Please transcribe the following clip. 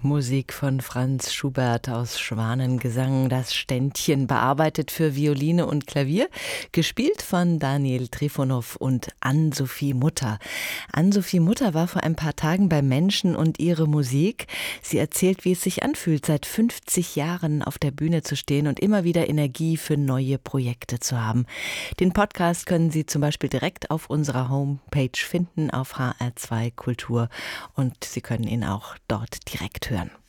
Musik von Franz Schubert aus Schwanengesang, das Ständchen, bearbeitet für Violine und Klavier, gespielt von Daniel Trifonow und Ann-Sophie Mutter. Ann-Sophie Mutter war vor ein paar Tagen bei Menschen und ihre Musik. Sie erzählt, wie es sich anfühlt, seit 50 Jahren auf der Bühne zu stehen und immer wieder Energie für neue Projekte zu haben. Den Podcast können Sie zum Beispiel direkt auf unserer Homepage finden, auf HR2 Kultur, und Sie können ihn auch dort direkt hören.